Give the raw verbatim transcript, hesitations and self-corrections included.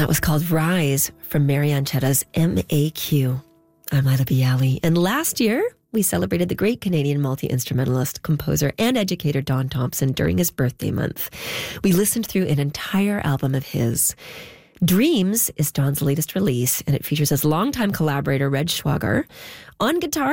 That was called Rise from Marianne Chetta's M A Q. I'm Ida Bialy. And last year, we celebrated the great Canadian multi-instrumentalist, composer, and educator Don Thompson during his birthday month. We listened through an entire album of his. Dreams is Don's latest release, and it features his longtime collaborator, Red Schwager, on guitar